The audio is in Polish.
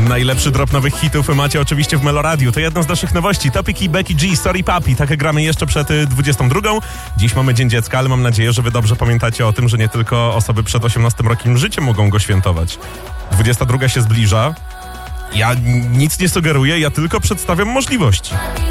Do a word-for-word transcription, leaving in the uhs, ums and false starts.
Najlepszy drop nowych hitów macie oczywiście w Meloradiu. To jedna z naszych nowości. Topic i Becky G, Sorry Papi. Tak gramy jeszcze przed dwudziestą drugą. Dziś mamy Dzień Dziecka, ale mam nadzieję, że wy dobrze pamiętacie o tym, że nie tylko osoby przed osiemnastym rokiem życia mogą go świętować. dwudziesta druga się zbliża. Ja nic nie sugeruję, ja tylko przedstawiam możliwości.